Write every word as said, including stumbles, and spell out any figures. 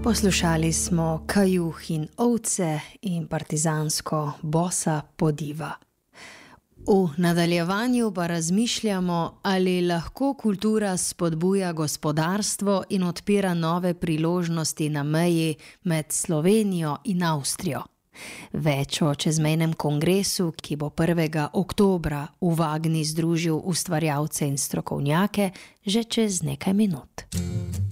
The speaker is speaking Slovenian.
Poslušali smo Kajuh in ovce in partizansko Bosa podiva. V nadaljevanju pa razmišljamo, ali lahko kultura spodbuja gospodarstvo in odpira nove priložnosti na meji med Slovenijo in Avstrijo. Več o čezmejnem kongresu, ki bo prvega oktobra v Vagni združil ustvarjalce in strokovnjake, že čez nekaj minut.